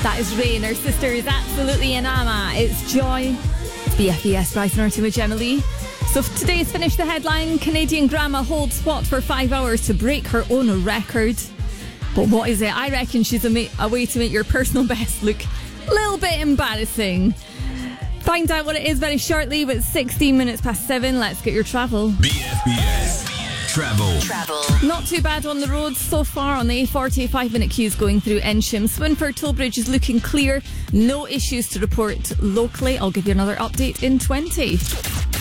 That is Rain. Her sister is absolutely enama. It's Joy. It's BFBS Bryson Orton with Gemma Lee. So today's Finish the Headline. Canadian grandma holds spot for 5 hours to break her own record. But what is it? I reckon she's a way to make your personal best look a little bit embarrassing. Find out what it is very shortly, but 16 minutes past 7. Let's get your travel. BFBS Travel. Not too bad on the roads so far on the A40. 5-minute queues going through Ensham. Swinford Toll Bridge is looking clear. No issues to report locally. I'll give you another update in 20.